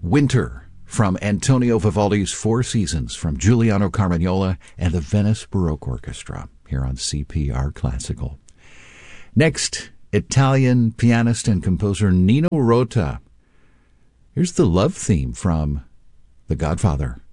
Winter from Antonio Vivaldi's Four Seasons from Giuliano Carmagnola and the Venice Baroque Orchestra here on CPR Classical. Next, Italian pianist and composer Nino Rota. Here's the love theme from The Godfather.